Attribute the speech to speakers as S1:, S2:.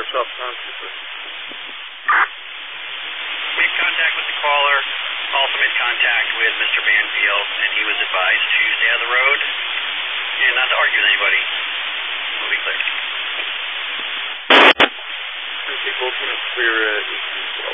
S1: Stop sign, super.
S2: Made contact with the caller, also made contact with Mr. Banfield, and he was advised to stay out of the road and not to argue with anybody. We'll be clear.
S1: People can clear